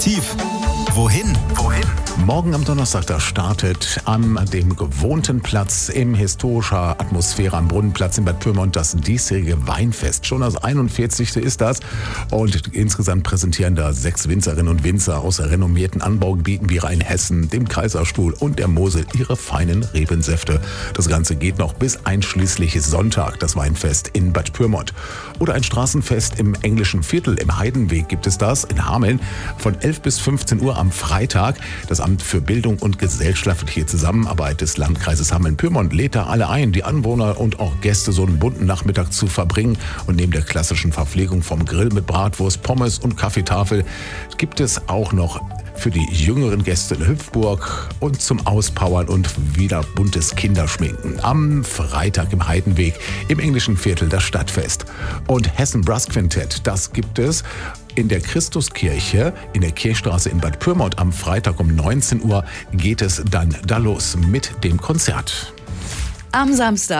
Tief. Wohin? Morgen am Donnerstag, da startet an dem gewohnten Platz im historischer Atmosphäre am Brunnenplatz in Bad Pyrmont das diesjährige Weinfest. Schon das 41. ist das. Und insgesamt präsentieren da 6 Winzerinnen und Winzer aus renommierten Anbaugebieten wie Rheinhessen, dem Kaiserstuhl und der Mosel ihre feinen Rebensäfte. Das Ganze geht noch bis einschließlich Sonntag, das Weinfest in Bad Pyrmont. Oder ein Straßenfest im englischen Viertel, im Heidenweg gibt es das in Hameln von 11 bis 15 Uhr am Freitag. Das Amt für Bildung und gesellschaftliche Zusammenarbeit des Landkreises Hameln-Pyrmont lädt da alle ein, die Anwohner und auch Gäste so einen bunten Nachmittag zu verbringen. Und neben der klassischen Verpflegung vom Grill mit Bratwurst, Pommes und Kaffeetafel gibt es auch noch für die jüngeren Gäste eine Hüpfburg und zum Auspowern und wieder buntes Kinderschminken. Am Freitag im Heidenweg im englischen Viertel das Stadtfest. Und Hessen Brass Quintett, das gibt es in der Christuskirche in der Kirchstraße in Bad Pyrmont. Am Freitag um 19 Uhr geht es dann da los mit dem Konzert. Am Samstag